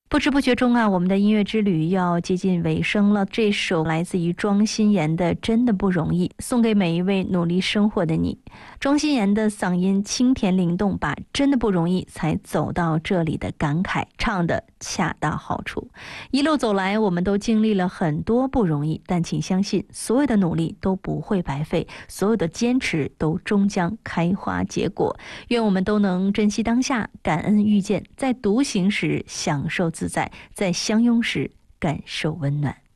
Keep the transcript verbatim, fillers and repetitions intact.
不知不觉中啊，我们的音乐之旅要接近尾声了。这首来自于庄心妍的《真的不容易》，送给每一位努力生活的你。庄心妍的嗓音清甜灵动，把真的不容易才走到这里的感慨唱得恰到好处。一路走来，我们都经历了很多不容易，但请相信，所有的努力都不会白费，所有的坚持都终将开花结果。愿我们都能珍惜当下，感恩遇见，在独行时享受自在，在相拥时感受温暖。